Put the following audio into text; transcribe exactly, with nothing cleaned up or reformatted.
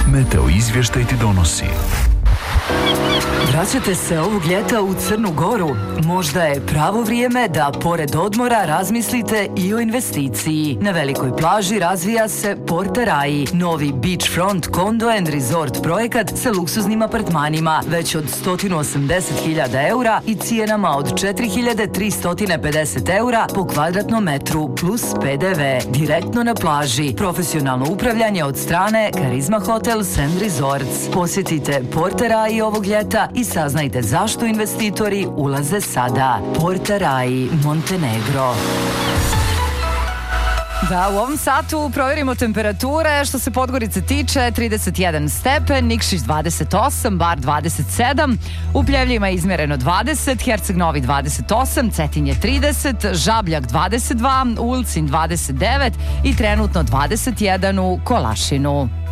Meteo izvještaj ti donosi. Vraćate se ovog ljeta u Crnu Goru? Možda je pravo vrijeme da pored odmora razmislite i o investiciji. Na velikoj plaži razvija se Porta Rai, novi beachfront condo and resort projekat sa luksuznim apartmanima već od sto osamdeset hiljada eura i cijenama od četiri hiljade tristo pedeset eura po kvadratnom metru plus P D V. Direktno na plaži. Profesionalno upravljanje od strane Karizma Hotels and Resorts. Posjetite Porta Rai ovog ljeta i saznajte zašto investitori ulaze sada. Porta Rai, Montenegro. Da, u ovom satu provjerimo temperature. Što se Podgorice tiče, trideset jedan stepen, Nikšić dvadeset osam, Bar dvadeset sedam, u Pljevljima je izmjereno dvadeset, Herceg Novi dvadeset osam, Cetinje trideset, Žabljak dvadeset dva, Ulcinj dvadeset devet i trenutno dvadeset jedan u Kolašinu.